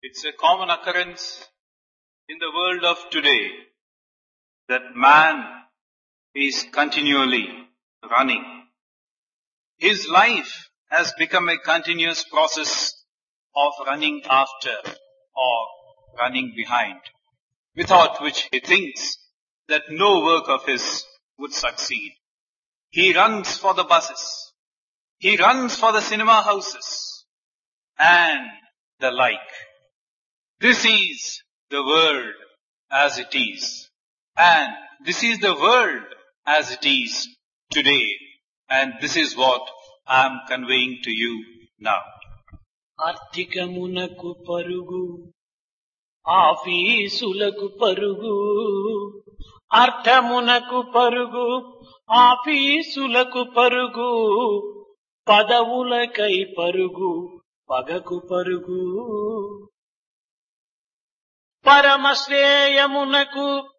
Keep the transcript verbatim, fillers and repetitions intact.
It's a common occurrence in the world of today that man is continually running. His life has become a continuous process of running after or running behind, without which he thinks that no work of his would succeed. He runs for the buses. He runs for the cinema houses and the like. This is the world as it is. And this is the world as it is today. And this is what I am conveying to you now. ఆర్థికమునకు పరుగు ఆఫీసులకు పరుగు అర్థమునకు పరుగు ఆఫీసులకు పరుగు పదవులకై పరుగు పగకు పరుగు పరమశ్రేయమునకు